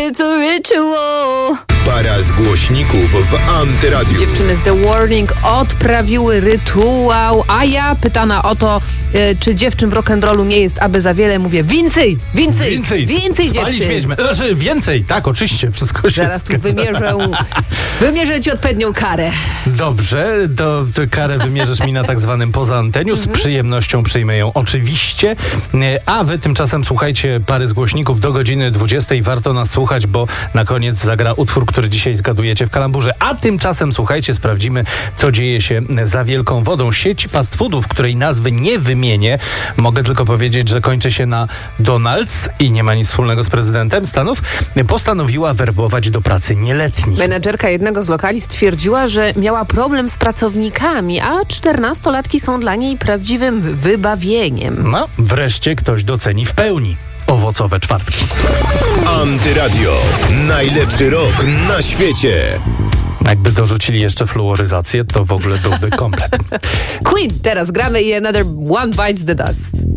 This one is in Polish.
it's a ritual. Para z głośników w Antyradiu. Dziewczyny z The Warning odprawiły rytuał, a ja pytana o to, czy dziewczyn w rock'n'rollu nie jest aby za wiele, mówię więcej dziewczyn. Wiedźmy. Znaczy więcej, tak, oczywiście, wszystko się Zaraz tu zgadza. wymierzę ci odpowiednią karę. Dobrze, to karę wymierzysz mi na tak zwanym poza anteniu. Z przyjemnością przyjmę ją oczywiście. A wy tymczasem słuchajcie pary z głośników do godziny 20. Warto nas słuchać, bo na koniec zagra utwór, który dzisiaj zgadujecie w kalamburze. A tymczasem słuchajcie, sprawdzimy, co dzieje się za wielką wodą. Sieć fast foodów, której nazwy nie wymienię. Mogę tylko powiedzieć, że kończy się na Donald's i nie ma nic wspólnego z prezydentem Stanów. Postanowiła werbować do pracy nieletnich. Menedżerka jednego z lokali stwierdziła, że miała problem z pracownikami, a 14-latki są dla niej prawdziwym wybawieniem. No, wreszcie ktoś doceni w pełni owocowe czwartki. Antyradio. Najlepszy rok na świecie. Jakby dorzucili jeszcze fluoryzację, to w ogóle byłby komplet. Queen, teraz gramy i Another One Bites the Dust.